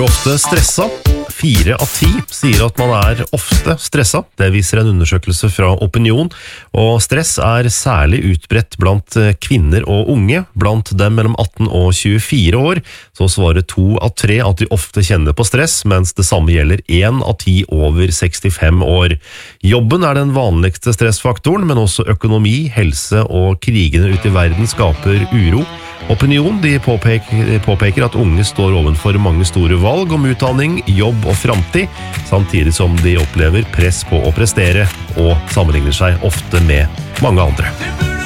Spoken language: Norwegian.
Ofte stressa. 4 av 10 sier at man ofte stressa. Det viser en undersøkelse fra Opinion. Og stress særlig utbredt blant kvinner og unge. Blant dem mellom 18 og 24 år så svarer 2 av 3 at de ofte kjenner på stress, mens det samme gjelder 1 av 10 over 65 år. Jobben den vanligste stressfaktoren, men også økonomi, helse og krigene ute i verden skaper uro. Opinion påpeker at unge står ovenfor mange store valg om utdanning, jobb og framtid, samtidig som de opplever press på å prestere og sammenligner seg ofte med mange andre.